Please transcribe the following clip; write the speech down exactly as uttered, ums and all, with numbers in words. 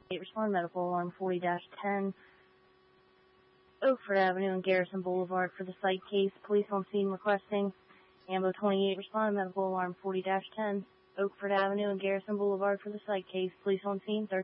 Respond medical alarm forty dash ten. Oakford Avenue and Garrison Boulevard for the site case. Police on scene requesting. Ambo twenty-eight, respond medical alarm forty dash ten. Oakford Avenue and Garrison Boulevard for the site case. Police on scene, thirteen.